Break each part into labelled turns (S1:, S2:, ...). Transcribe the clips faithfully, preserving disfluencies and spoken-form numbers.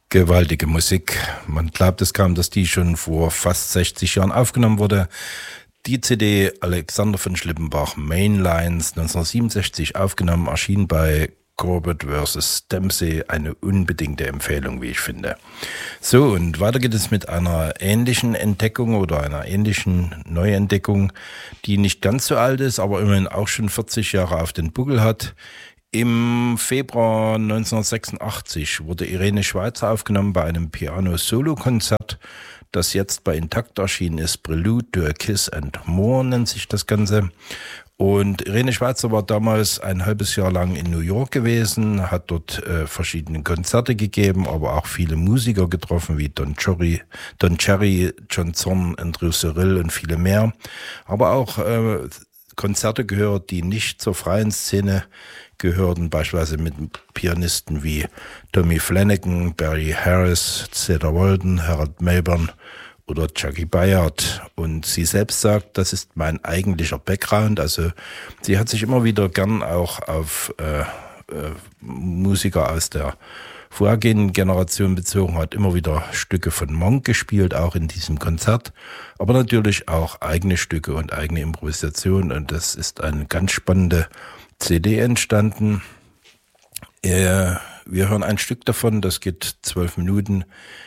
S1: Gewaltige Musik. Man glaubt es kaum, dass die schon vor fast sechzig Jahren aufgenommen wurde. Die C D Alexander von Schlippenbach Mainlines neunzehnhundertsiebenundsechzig aufgenommen, erschien bei Corbett versus. Dempsey, eine unbedingte Empfehlung, wie ich finde. So, und weiter geht es mit einer ähnlichen Entdeckung oder einer ähnlichen Neuentdeckung, die nicht ganz so alt ist, aber immerhin auch schon vierzig Jahre auf den Buckel hat. Im Februar neunzehnhundertsechsundachtzig wurde Irene Schweizer aufgenommen bei einem Piano-Solo-Konzert, das jetzt bei Intakt erschienen ist. Prelude to a Kiss and More nennt sich das Ganze. Und Irene Schweizer war damals ein halbes Jahr lang in New York gewesen, hat dort äh, verschiedene Konzerte gegeben, aber auch viele Musiker getroffen, wie Don Cherry, Don Cherry, John Zorn, Andrew Cyril und viele mehr. Aber auch äh, Konzerte gehört, die nicht zur freien Szene gehörten, beispielsweise mit Pianisten wie Tommy Flanagan, Barry Harris, Cedar Walden, Harold Mayburn oder Jackie Bayard. Und sie selbst sagt, das ist mein eigentlicher Background. Also sie hat sich immer wieder gern auch auf äh, äh, Musiker aus der vorhergehenden Generation bezogen, hat immer wieder Stücke von Monk gespielt, auch in diesem Konzert, aber natürlich auch eigene Stücke und eigene Improvisation. Und das ist eine ganz spannende C D entstanden. Äh, wir hören ein Stück davon, das geht zwölf Minuten.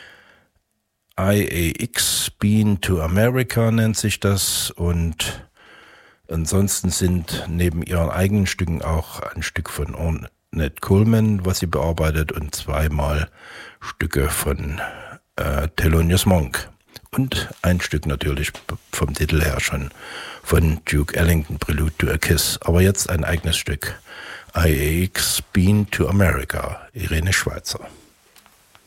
S1: I A X, Been to America nennt sich das, und ansonsten sind neben ihren eigenen Stücken auch ein Stück von Ornette Coleman, was sie bearbeitet, und zweimal Stücke von äh, Thelonious Monk und ein Stück natürlich vom Titel her schon von Duke Ellington, Prelude to a Kiss, aber jetzt ein eigenes Stück. I A X, Been to America, Irene Schweizer.